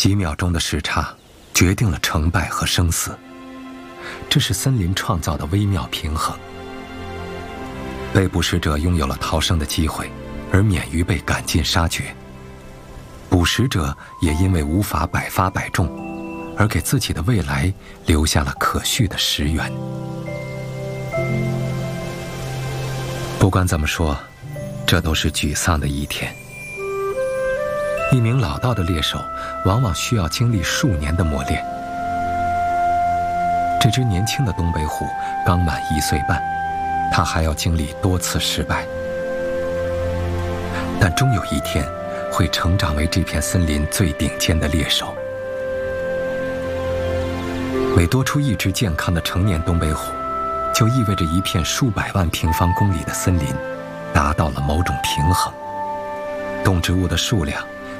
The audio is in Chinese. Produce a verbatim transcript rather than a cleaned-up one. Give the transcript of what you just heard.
几秒钟的时差决定了成败和生死，这是森林创造的微妙平衡。被捕食者拥有了逃生的机会，而免于被赶尽杀绝；捕食者也因为无法百发百中，而给自己的未来留下了可续的食源。不管怎么说，这都是沮丧的一天。一名老道的猎手往往需要经历数年的磨练。这只年轻的东北虎刚满一岁半，它还要经历多次失败，但终有一天会成长为这片森林最顶尖的猎手。每多出一只健康的成年东北虎，就意味着一片数百万平方公里的森林达到了某种平衡，动植物的数量